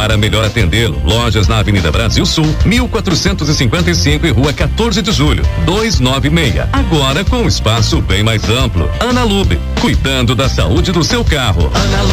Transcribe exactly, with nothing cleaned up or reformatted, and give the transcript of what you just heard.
para melhor atendê-lo. Lojas na Avenida Brasil Sul, mil quatrocentos e cinquenta e cinco e Rua quatorze de Julho, duzentos e noventa e seis. Agora com um espaço bem mais amplo. Ana Lube, cuidando da saúde do seu carro. Ana